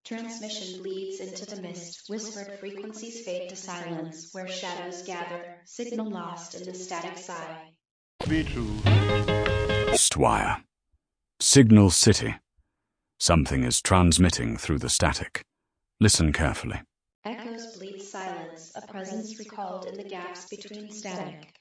Transmission bleeds into the mist, whispered frequencies fade to silence, where shadows gather, signal lost in the static sigh. Be true. Stwire. Signal City. Something is transmitting through the static. Listen carefully. Echoes bleed silence, a presence recalled in the gaps between static.